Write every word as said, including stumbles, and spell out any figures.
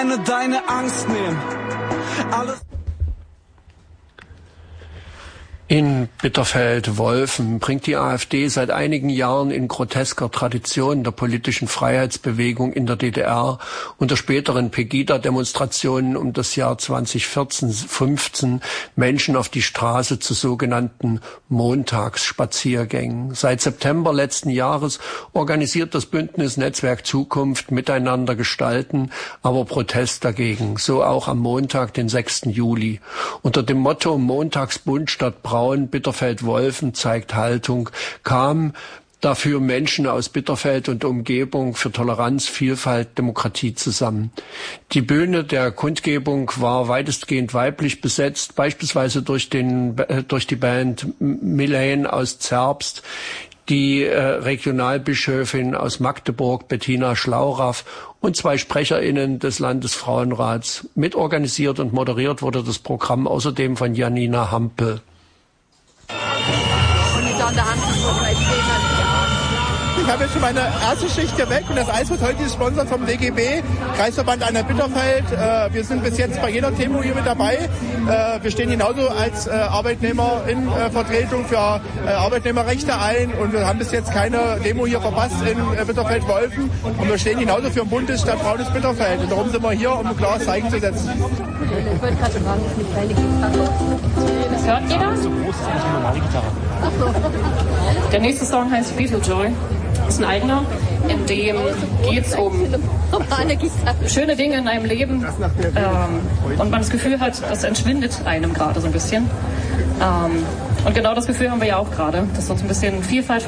Deine Angst nehmen. Alles In Bitterfeld-Wolfen bringt die AfD seit einigen Jahren in grotesker Tradition der politischen Freiheitsbewegung in der D D R und der späteren Pegida-Demonstrationen um das Jahr zweitausendvierzehn fünfzehn Menschen auf die Straße zu sogenannten Montagsspaziergängen. Seit September letzten Jahres organisiert das Bündnis Netzwerk Zukunft Miteinander gestalten, aber Protest dagegen. So auch am Montag, den sechsten Juli. Unter dem Motto Montagsbund statt Braun Bitterfeld-Wolfen zeigt Haltung, kam dafür Menschen aus Bitterfeld und Umgebung für Toleranz, Vielfalt, Demokratie zusammen. Die Bühne der Kundgebung war weitestgehend weiblich besetzt, beispielsweise durch, den, durch die Band Milane aus Zerbst, die äh, Regionalbischöfin aus Magdeburg, Bettina Schlauraff, und zwei SprecherInnen des Landesfrauenrats. Mitorganisiert und moderiert wurde das Programm außerdem von Janina Hampel. Ich habe jetzt schon meine erste Schicht hier weg und das Eis wird heute gesponsert vom W G B, Kreisverband Anhalt-Bitterfeld. Wir sind bis jetzt bei jeder Demo hier mit dabei. Wir stehen genauso als Arbeitnehmer in Vertretung für Arbeitnehmerrechte ein und wir haben bis jetzt keine Demo hier verpasst in Bitterfeld-Wolfen und wir stehen genauso für ein buntes statt braunes Bitterfeld. Und darum sind wir hier, um ein klares Zeichen zu setzen. Ich wollte gerade fragen, ist eine kleine Gitarre. Das hört jeder? So groß ist eigentlich eine normale Gitarre. Ach so. Der nächste Song heißt Beetlejoy. Das ist ein eigener, in dem geht es um schöne Dinge in einem Leben ähm, und man das Gefühl hat, das entschwindet einem gerade so ein bisschen. Ähm, und genau das Gefühl haben wir ja auch gerade, dass uns ein bisschen Vielfalt